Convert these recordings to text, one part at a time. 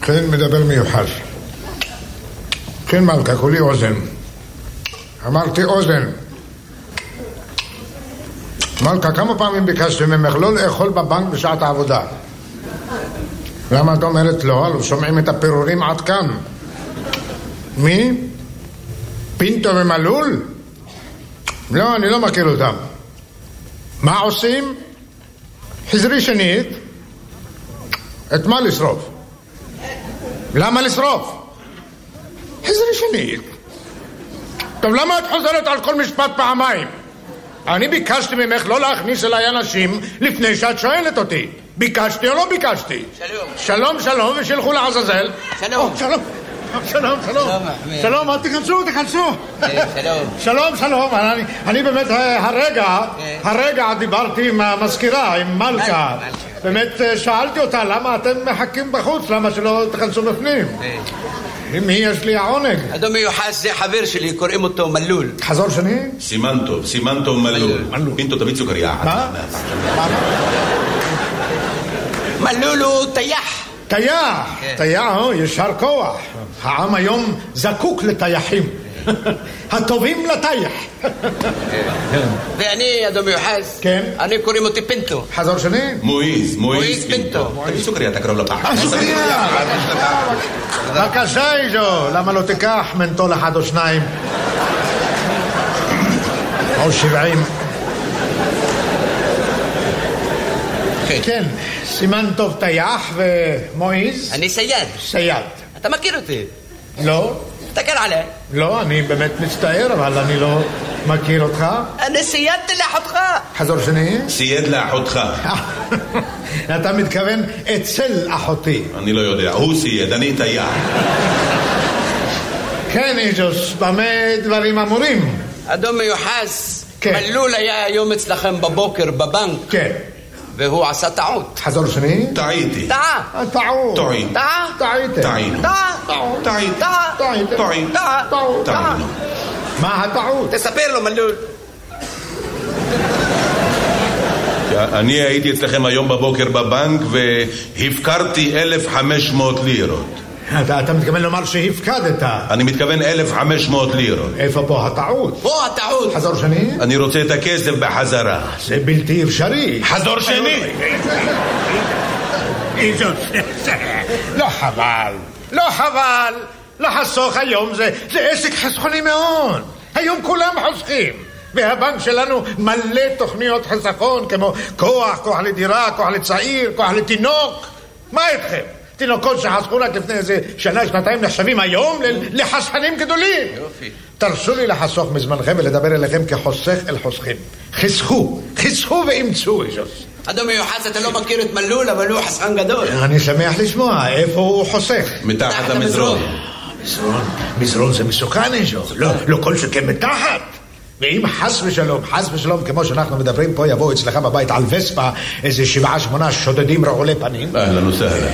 כן, מדבר מיוחד. כן, מלכה, כולי אוזן. אמרתי אוזן. מלכה, כמה פעמים ביקשתי ממך לא לאכול בבנק בשעת העבודה? למה את אומרת לא? לא שומעים את הפירורים עד כאן. מי? פינטו ומלול? לא, אני לא מכיר אותם. מה עושים? חזרי שנית. את מה לשרוף? למה לשרוף? חזרי שנית. טוב, למה את חוזרת על כל משפט פעמיים? אני ביקשתי ממך לא להכניס אליי אנשים לפני שאת שואלת אותי. ביקשתי או לא ביקשתי? שלום. שלום, ושילכו לעזאזל. שלום. שלום. שלום, תכנסו. שלום. אני באמת הרגע דיברתי עם המזכירה, עם מלכה. באמת שאלתי אותה למה אתם מחכים בחוץ, למה שלא תכנסו בפנים. מי יש לי העונג? אדון מיוחס זה חבר שלי, קוראים אותו מלול. חזור שני? סימנטוב מלול. פינטו תביא סוכריה. מה? מלול הוא טייח. טייח, ישר כוח. העם היום זקוק לטייחים. הטובים לטייח. ואני, אדון מיוחס, כן? אני קוראים אותי פינטו. חזור שני? מואיז פינטו. תביא סוכריה, תקרוב לפח. סוכריה. בבקשה איזו, למה לא תיקח מנטול אחד או שניים? או 70. כן, סימן טוב טייח ומואיז. אני סייד. אתה מכיר אותי? לא. תקר עליי. לא, אני באמת מצטער, אבל אני לא מכיר אותך. אני סיידתי לאחותך. חזור שני? סייד לאחותך. אתה מתכוון אצל אחותי. אני לא יודע, הוא סייד, אני טייח. כן, איזוס, במה דברים אמורים? אדון מיוחס, מלול היה היום אצלכם בבוקר בבנק. כן. והוא עשה טעות. חזור שני? טעיתי. טעות. מה הטעות? תספר לו מלול. אני הייתי אצלכם היום בבוקר בבנק והפקרתי 1,500 לירות. אתה מתכוון לומר שהפקדת? אני מתכוון 1,500 לירות. איפה פה הטעות? פה הטעות. חזור שני? אני רוצה את הכסף בחזרה. זה בלתי אפשרי. חזור שני. לא חבל. לחסוך היום זה עסק חסכוני מאוד. היום כולם חוסכים. והבנק שלנו מלא תוכניות חסכון כמו כוח לדירה, כוח לצעיר, כוח לתינוק. מה איתכם? תינוקות שחסכו רק לפני איזה שנה, שנתיים נחשבים היום לחסכנים גדולים. יופי. תרשו לי לחסוך מזמנכם ולדבר אליכם כחוסך אל חוסכים. חסכו ואמצו איזוס. אדון מיוחס, אתה לא מכיר את מלול, אבל הוא חסכן גדול. אני שמח לשמוע. איפה הוא חוסך? מתחת המזרון. מזרון זה מסוכן איזוס. לא כל שכן מתחת. ואם חס ושלום, כמו שאנחנו מדברים פה, יבואו אצלך בבית על וספה איזה 7-8 שודדים רעולי פנים. אהלן וסהלן.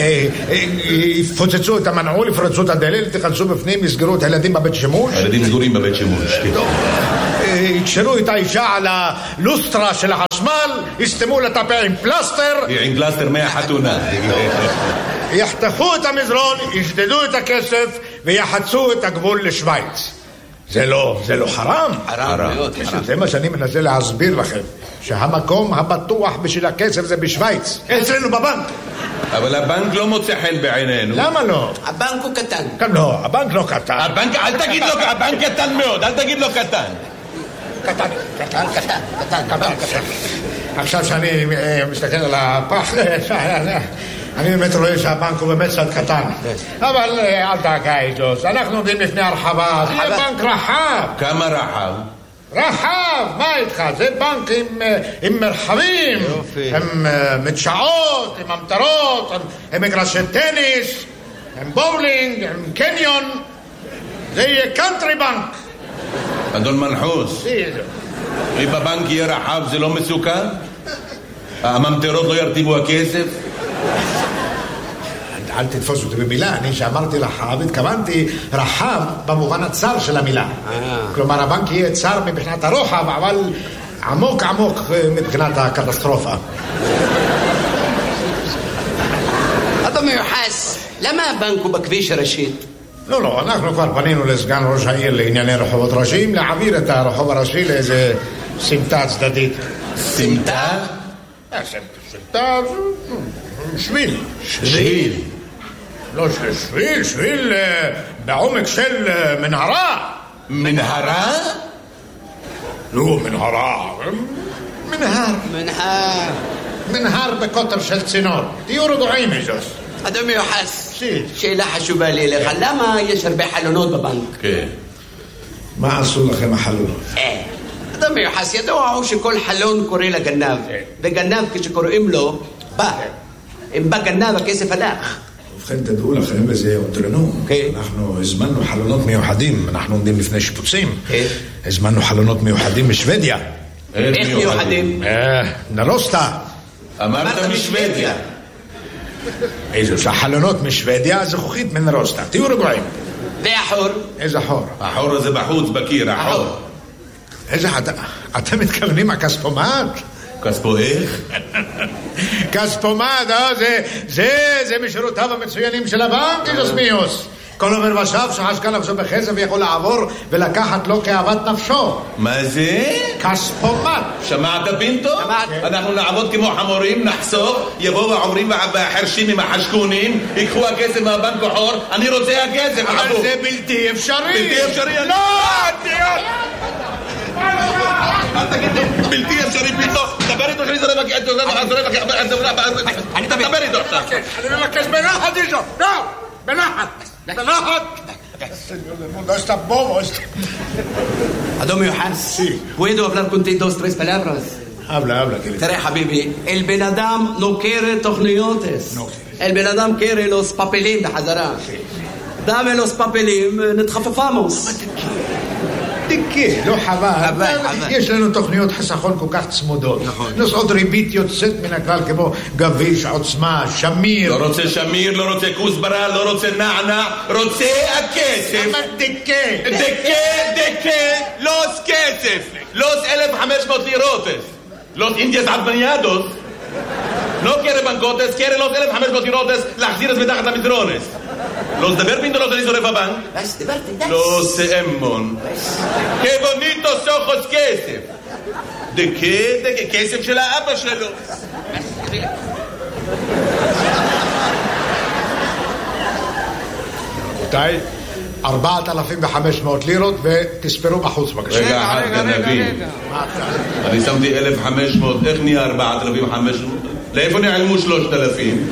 יפוצצו את המנעול, יפרצו את הדלת, תכנסו בפנים, יסגרו את הילדים בבית שימוש. הילדים סגורים בבית שימוש. יקשרו את האישה על הלוסטרה של החשמל, יסתמו לטפה עם פלסטר. עם פלסטר מהחתונה. יחתכו את המזרון, ישדדו את הכסף ויחצו את הגבול לשוויץ. זה לא חרם? חרם מאוד. זה מה שאני מנסה להסביר לכם, שהמקום הבטוח בשביל הכסף זה בשוויץ, אצלנו בבנק. אבל הבנק לא מוצא חן בעינינו. למה לא? הבנק הוא קטן. לא, הבנק לא קטן. אל תגיד לו, הבנק קטן מאוד, אל תגיד לו קטן. קטן. עכשיו שאני מסתכל על הפח, אני באמת רואה שהבנק הוא באמת קצת קטן. אבל אל תעקע איתוס, אנחנו עומדים לפני הרחבה. זה בנק רחב. כמה רחב? רחב, מה איתך? זה בנק עם מרחבים, עם מדשאות, עם המטרות, עם מגרשי טניס, עם בולינג, עם קניון. זה יהיה קאנטרי בנק. אדון מנחוס, אם בבנק יהיה רחב זה לא מסוכן? הממטרות לא ירטיבו הכסף? אל תתפוס אותי במילה, אני שאמרתי רחב, התכוונתי רחב במובן הצר של המילה. כלומר, הבנק יהיה צר מבחינת הרוחב, אבל עמוק מבחינת הקטסטרופה. אדון אדון מיוחס, למה הבנק הוא בכביש הראשי? לא, אנחנו כבר פנינו לסגן ראש העיר לענייני רחובות ראשיים להעביר את הרחוב הראשי לאיזה סמטה צדדית. סמטה? סמטה, שביל. שביל? לא שביל בעומק של מנהרה. מנהרה? לא, מנהר בקוטר של צינור. תהיו רגועים איזוס. אדון מיוחס, שאלה חשובה לי אליך, למה יש הרבה חלונות בבנק? כן. מה עשו לכם החלונות? אדון מיוחס, ידוע הוא שכל חלון קורא לגנב, וגנב כשקוראים לו בא. אם בא גנב הכסף הלך. ובכן תדעו לכם, וזה אותרנו, אנחנו הזמנו חלונות מיוחדים, אנחנו עומדים לפני שיפוצים, הזמנו חלונות מיוחדים משוודיה. איך מיוחדים? נרוסטה. אמרת משוודיה. איזו שהחלונות משוודיה, זכוכית מנרוסטה. תהיו רגועים. והחור? איזה חור? החור הזה בחוץ, בקיר, החור. איזה אתם מתכוונים הכספומט? כספו איך? כספומט, זה משורותיו המצוינים של הבנק, איזוס מיוס. כל עובר ושב שחשקה נפשו בחסד ויכול לעבור ולקחת לו כאוות נפשו. מה זה? כספומט. שמעת פינטו? שמעת. אנחנו נעבוד כמו חמורים, נחסוך, יבואו העוברים והחרשים עם החשקונים, ייקחו הכסף מהבנק החור, אני רוצה הכסף. אבל זה בלתי אפשרי. בלתי אפשרי? לא! אל תגיד לי, בלתי אפשרי פינטו, דבר איתו שאני זורק, אני דבר איתו עכשיו. אני מבקש בנחת איתו, לא, בנחת. No está bobo. Adón Miוחס, ¿puedo hablar contigo 2, 3 palabras? Habla, querido. תראה חביבי, el בן אדם no quiere תוכניותס. el בן אדם quiere los papeles בחזרה. dame los papeles, נתחפפמוס. תקה, לא חבל. יש לנו תוכניות חסכון כל כך צמודות. נושאות ריבית יוצאת מן הכלל כמו גביש, עוצמה, שמיר. לא רוצה שמיר, לא רוצה כוסברה, לא רוצה נענה, רוצה הכסף. אבל דקה. לוס כסף. לוס 1,500 לירוטס. לוס אינדיאס עדמניאדוס. לא quiere bancotes, quiere los 1,500 לירוטס להחזיר את מתחת למדרונס. Los de Berpinto los de Isorefaban. Los Emmon. ¡Qué bonitos ojos כסף! ¿De qué? כסף של האבא שלו. רבותיי, 4,500 לירות ותספרו בחוץ בבקשה. רגע, גנבים. אני שמתי 1,500, איך נהיה 4,500? לאיפה נעלמו 3,000?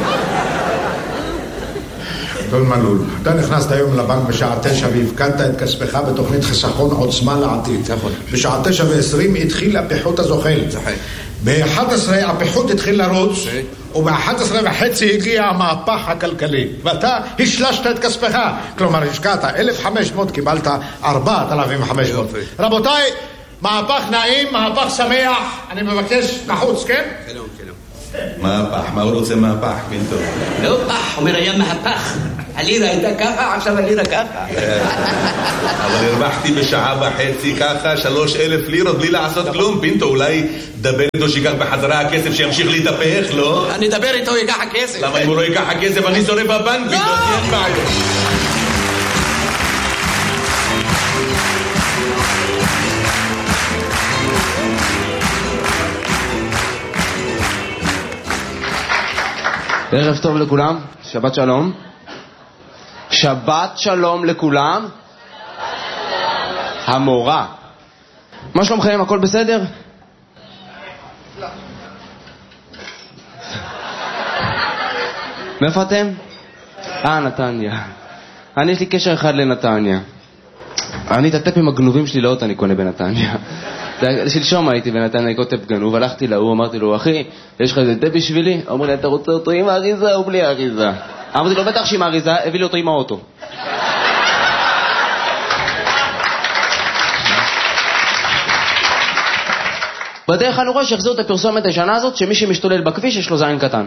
אדון מלול, אתה נכנסת היום לבנק בשעה 9 והפקדת את כספך בתוכנית חיסכון עוצמה לעתיד. בשעה 9:20 התחיל הפיחות הזוחל. ב-11 הפיחות התחיל לרוץ, וב-11:30 הגיע המהפך הכלכלי, ואתה השלשת את כספך. כלומר, השקעת 1,500, קיבלת 4,500. רבותיי, מהפך נעים, מהפך שמח. אני מבקש לחוץ, כן? שלום. מהפך, מה הוא רוצה מהפך, פינטו? לא פח, אומר היה מהפך. הלירה הייתה ככה, עכשיו הלירה ככה. אבל הרווחתי בשעה וחצי ככה 3,000 לירות בלי לעשות כלום. פינטו, אולי דבר איתו שיקח בחזרה הכסף שימשיך להתהפך, לא? אני אדבר איתו, ייקח הכסף. למה אם הוא לא ייקח הכסף אני שורף בבנק, פינטו, אין בעיה. ערב טוב לכולם, שבת שלום. שבת שלום לכולם. המורה. מה שלומכם? הכל בסדר? מאיפה אתם? נתניה. אני יש לי קשר אחד לנתניה. אני את הטפים הגנובים שלי לאוטו אני קונה בנתניה. שלשום הייתי בנתניה, אני כותב גנוב, הלכתי להוא, אמרתי לו, אחי, יש לך איזה טפ בשבילי? אמרו לי, אתה רוצה אותו עם האריזה או בלי האריזה? אמרתי לו, בטח שעם האריזה, הביא לי אותו עם האוטו. בדרך אני רואה שהחזירו את הפרסומת הישנה הזאת, שמי שמשתולל בכביש יש לו זין קטן.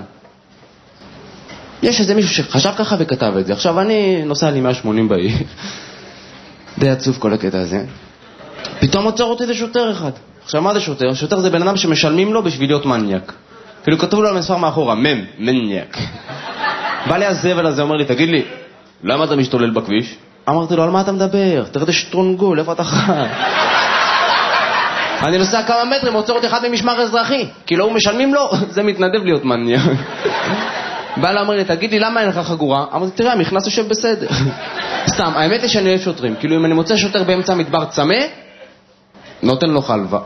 יש איזה מישהו שחשב ככה וכתב את זה. עכשיו אני נוסע לי 180 בעיר. די עצוב כל הקטע הזה. פתאום עוצר אותי זה שוטר אחד. עכשיו מה זה שוטר? שוטר זה בן אדם שמשלמים לו בשביל להיות מניאק. אפילו כתוב לו על מספר מאחורה, מניאק. בא לי הזבל הזה, אומר לי, תגיד לי, למה אתה משתולל בכביש? אמרתי לו, על מה אתה מדבר? תראה את השטרונגול, איפה אתה חי? אני נוסע כמה מטרים, עוצר אותי אחד ממשמר אזרחי, כי לא הוא משלמים לו, זה מתנדב להיות מניאק. בא לה, אומר לי, תגיד לי, למה אין לך חגורה? אמרתי, תראה, המכנס יושב בסדר. סתם, האמת היא שאני אוהב שוטרים, כאילו אם אני מוצא שוטר באמצע המדבר צמא, נותן לו חלבה.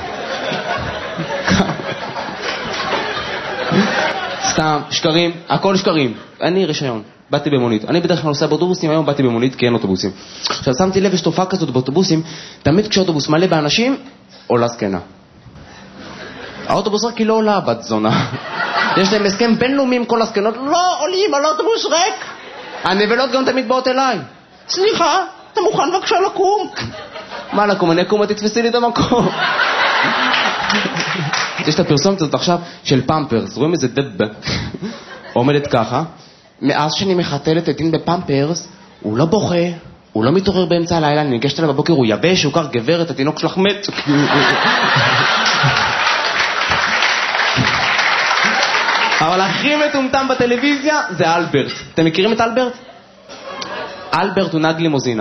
סתם, שקרים, הכל שקרים. אני רישיון, באתי במונית. אני בדרך כלל נוסע באוטובוסים, היום באתי במונית כי אין אוטובוסים. עכשיו, שמתי לב, יש תופעה כזאת באוטובוסים, תמיד כשאוטובוס מלא באנשים, עולה זקנה. האוטובוס רק היא לא עולה בת זונה. יש להם הסכם בינלאומי עם כל הזקנות, לא עולים על אוטובוס ריק. הנבלות גם תמיד באות אליי. סליחה, אתה מוכן בבקשה לקום? מה לקום? אני אקום, תתפסי לי את המקום. יש את הפרסומת הזאת עכשיו של פמפרס, רואים איזה דבא עומדת ככה, מאז שאני מחתלת את דין בפמפרס, הוא לא בוכה, הוא לא מתעורר באמצע הלילה, אני ניגשת אליו בבוקר, הוא יבש, הוא קר גברת, התינוק שלך מת. אבל הכי מטומטם בטלוויזיה זה אלברט. אתם מכירים את אלברט? אלברט הוא נהג לימוזינה.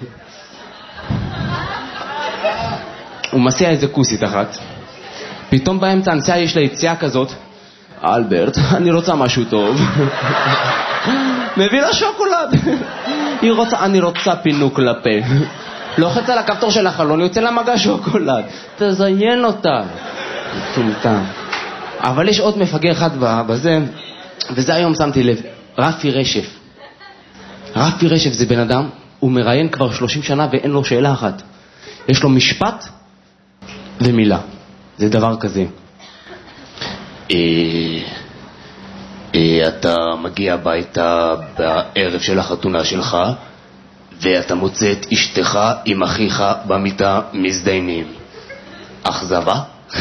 הוא מסיע איזה כוסית אחת. פתאום באמצע הנסיעה יש לה יציאה כזאת, אלברט, אני רוצה משהו טוב. מביא לה שוקולד. היא רוצה, אני רוצה פינוק לפה. לוחץ על הכפתור של החלון, יוצא לה מגע שוקולד. תזיין אותה. טומטם. אבל יש עוד מפגר אחד בזה, וזה היום שמתי לב, רפי רשף. רפי רשף זה בן אדם, הוא מראיין כבר 30 שנה ואין לו שאלה אחת. יש לו משפט ומילה. זה דבר כזה. אתה מגיע הביתה בערב של החתונה שלך, ואתה מוצא את אשתך עם אחיך במיטה מזדיינים. אכזבה?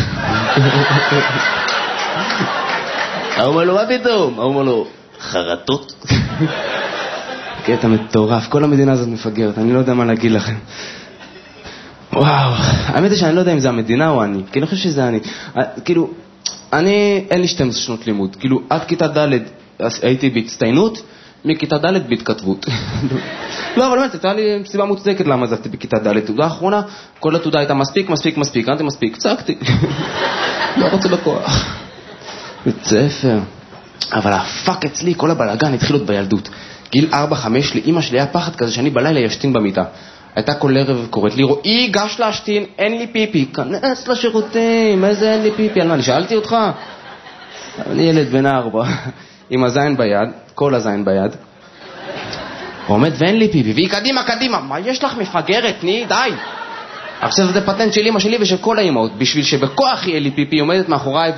הוא אומר לו, מה פתאום? הוא אומר לו, חרטות. קטע מטורף, כל המדינה הזאת מפגרת, אני לא יודע מה להגיד לכם. וואו, האמת היא שאני לא יודע אם זה המדינה או אני, כי אני חושב שזה אני. כאילו, אין לי 12 שנות לימוד, כאילו, עד כיתה ד' הייתי בהצטיינות, מכיתה ד' בהתכתבות. לא, אבל באמת, הייתה לי סיבה מוצדקת למה עזבתי בכיתה ד'. תעודה האחרונה, כל התעודה הייתה מספיק, אמרתי מספיק, צעקתי. לא רוצה בכוח. בית ספר. אבל הפאק אצלי, כל הבלגן התחיל עוד בילדות. גיל 4-5, לאמא שלי היה פחד כזה שאני בלילה ישתין במיטה. הייתה כל ערב קוראת לי, רועי, גש להשתין, אין לי פיפי. כנס לשירותים, איזה אין לי פיפי? על מה, אני שאלתי אותך? אני ילד בן 4, עם הזין ביד, כל הזין ביד. הוא עומד ואין לי פיפי, והיא קדימה, מה יש לך מפגרת? תני, די. עכשיו זה פטנט של אמא שלי ושל כל האמאות, בשביל שבכוח יהיה לי פיפי, עומדת מאחוריי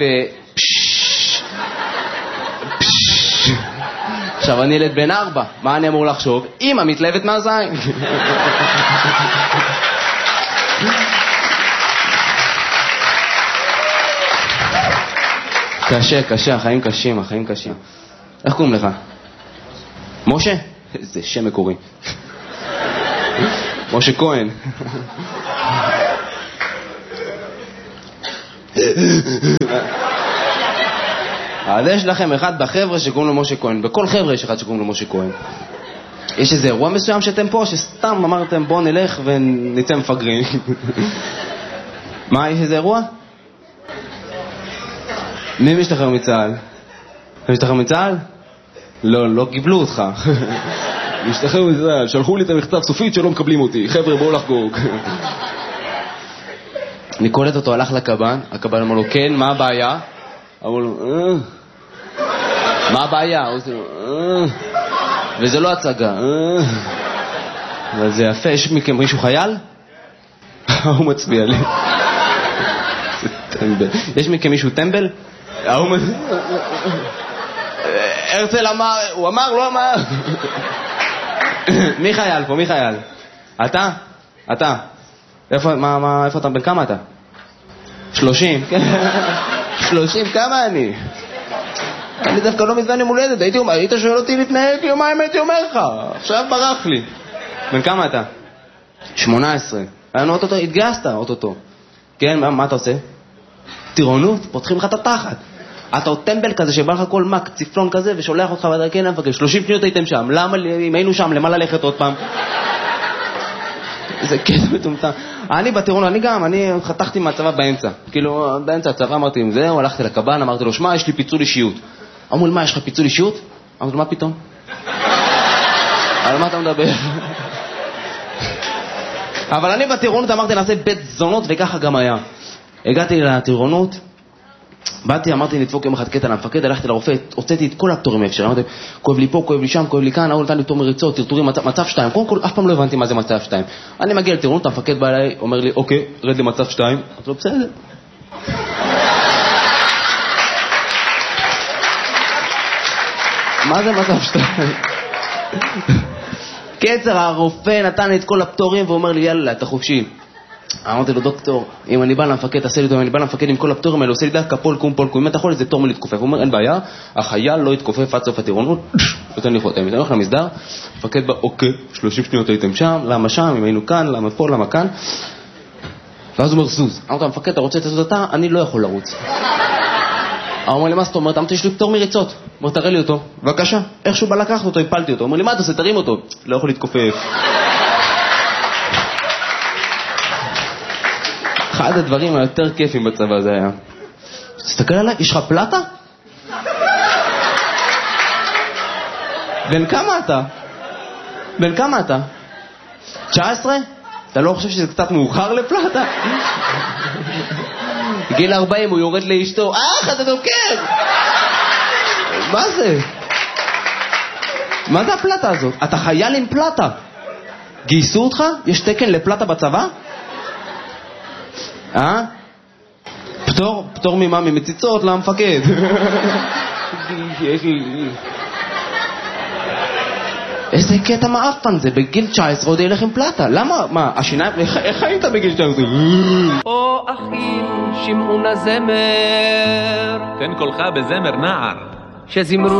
עכשיו אני ילד בן 4, מה אני אמור לחשוב? אמא מתלהבת מהזין. קשה, החיים קשים. איך קוראים לך? משה? איזה שם מקורי. משה כהן. אז יש לכם אחד בחבר'ה שקוראים לו משה כהן. בכל חבר'ה יש אחד שקוראים לו משה כהן. יש איזה אירוע מסוים שאתם פה, שסתם אמרתם בוא נלך ונצא מפגרים. מה, יש איזה אירוע? מי משתחרר מצה"ל? אתה משתחרר מצה"ל? לא קיבלו אותך. משתחרר מצה"ל, שלחו לי את המכתב סופית שלא מקבלים אותי. חבר'ה בואו לחגוג. אני קולט אותו, הלך לקב"ן, הקב"ן אמר לו, כן, מה הבעיה? אמר לו, מה הבעיה? הוא עושה לו, וזה לא הצגה. אבל זה יפה, יש מכם מישהו חייל? הוא מצביע לי. יש מכם מישהו טמבל? הרצל אמר, הוא אמר, לא אמר. מי חייל פה? מי חייל? אתה? איפה אתה? בן כמה אתה? 30. 30, כמה אני? אני דווקא לא מזמן עם הולדת, היית שואל אותי לפני יומיים, הייתי אומר לך, עכשיו ברח לי. בן כמה אתה? 18. היינו אוטוטו, התגייסת אוטוטו. כן, מה אתה עושה? טירונות, פותחים לך את התחת. אתה עוד טמבל כזה שבא לך כל מק, ציפלון כזה, ושולח אותך בדרכי נפגש. 30 שניות הייתם שם. למה, אם היינו שם, למה ללכת עוד פעם? זה קטע מטומטם. אני בטירון, אני חתכתי מהצבא באמצע. כאילו, באמצע הצבא אמרתי עם זהו, הלכתי לקב"ן, אמרתי לו, שמע, יש לי פיצול אישיות. אמרו לי, מה, יש לך פיצול אישיות? אמרתי לו, מה פתאום? על מה אתה מדבר? אבל אני בטירונות אמרתי, נעשה בית זונות, וככה גם היה. הגעתי לטירונות, באתי, אמרתי, נדפוק יום אחד קטע למפקד, הלכתי לרופא, הוצאתי את כל הפטורים האפשר. אמרתי, כואב לי פה, כואב לי שם, כואב לי כאן, הוא נתן לי פטור מריצות, טרטורים, מצב 2. קודם כל, אף פעם לא הבנתי מה זה מצב 2. אני מגיע לטירונות, המפקד בא אליי, אומר לי, אוקיי, רד למצב 2. אמרתי לו, בסדר. מה זה מצב 2? קצר, הרופא נתן לי את כל הפטורים ואומר לי, יאללה, אתה חופשי. אמרתי לו, דוקטור, אם אני בא למפקד, תעשה לי אותו, אם אני בא למפקד עם כל הפטורים האלה, עושה לי דקה פול קום, אם אתה יכול, זה תור מלהתכופף. הוא אומר, אין בעיה, החייל לא יתכופף עד סוף הטירונות, נותן לי חותם. אני הולך למסדר, מפקד בא, אוקיי, 30 שניות הייתם שם, למה שם, אם היינו כאן, למה פה, למה כאן. ואז הוא אומר, זוז. אמרתי, המפקד, אתה רוצה לצאת אותה? אני לא יכול לרוץ. הוא אומר לי, מה זאת אומרת? אמרתי, יש לי פטור מריצות. אומר, תראה לי אותו. בבקשה. איכשהו בא לקחת אותו, הפלתי אותו. אומר לי, מה אתה עושה? תרים אותו. לא יכול להתכופף. אחד הדברים היותר כיפים בצבא זה היה. תסתכל עליי, יש לך פלטה? בן כמה אתה? בן כמה אתה? 19? אתה לא חושב שזה קצת מאוחר לפלטה? גיל 40 הוא יורד לאשתו, אתה דוקר! מה זה? מה זה הפלטה הזאת? אתה חייל עם פלטה. גייסו אותך? יש תקן לפלטה בצבא? פטור ממה? ממציצות למפקד. איזה קטע מאפן זה, בגיל 19 עוד ילך עם פלטה. למה? מה, השיניים? איך היית בגיל 19? או אחים שמעון הזמר, תן קולך בזמר נער שזמרו